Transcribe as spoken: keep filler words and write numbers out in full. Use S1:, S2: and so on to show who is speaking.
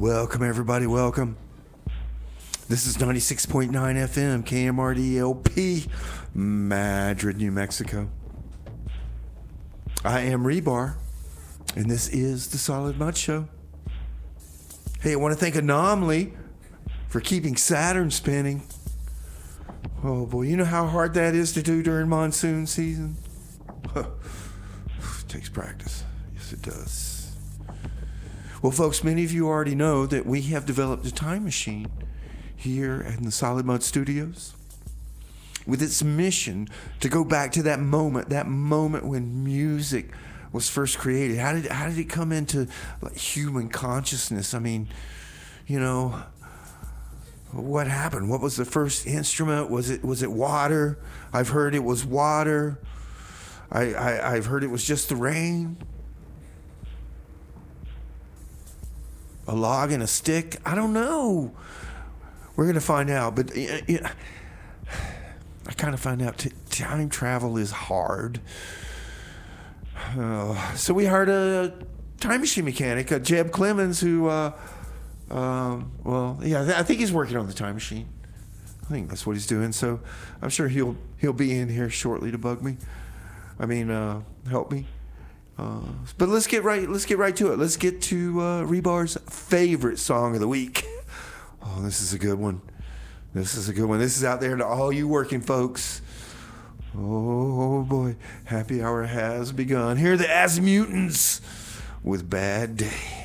S1: Welcome, everybody. Welcome. This is ninety-six point nine F M, K M R D L P, Madrid, New Mexico. I am Rebar, and this is the Solid Mud Show. Hey, I want to thank Anomaly for keeping Saturn spinning. Oh, boy, you know how hard that is to do during monsoon season? It takes practice. Yes, it does. Well, folks, many of you already know that we have developed a time machine here in the Solid Mud Studios with its mission to go back to that moment, that moment when music was first created. How did how did it come into like human consciousness? I mean, you know, what happened? What was the first instrument? Was it was it water? I've heard it was water. I, I I've heard it was just the rain. A log and a stick? I don't know. We're going to find out, but you know, I kind of find out t- time travel is hard. Uh, so we hired a time machine mechanic, uh, Jeb Clemens, who, uh, um, well, yeah, I, th- I think he's working on the time machine. I think that's what he's doing. So I'm sure he'll he'll be in here shortly to bug me. I mean, uh, help me. Uh, but let's get right. Let's get right to it. Let's get to uh, Rebar's favorite song of the week. Oh, this is a good one. This is a good one. This is out there to all you working folks. Oh, boy. Happy hour has begun. Here are the Asmutants with Bad Day.